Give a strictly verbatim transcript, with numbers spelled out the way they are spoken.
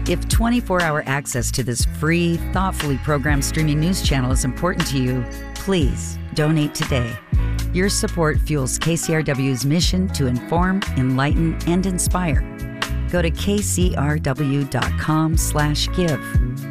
If twenty-four hour access to this free, thoughtfully programmed streaming news channel is important to you, please donate today. Your support fuels K C R W's mission to inform, enlighten, and inspire. Go to kcrw.com slash give.